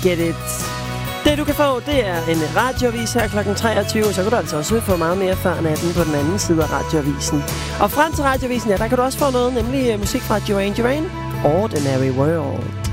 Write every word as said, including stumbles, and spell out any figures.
get it. Det du kan få, det er en radioavis her klokken treogtyve. Så kan du altså også få meget mere før natten på den anden side af radioavisen. Og frem til radioavisen, ja, der kan du også få noget, nemlig musik fra Duran Duran. Ordinary World.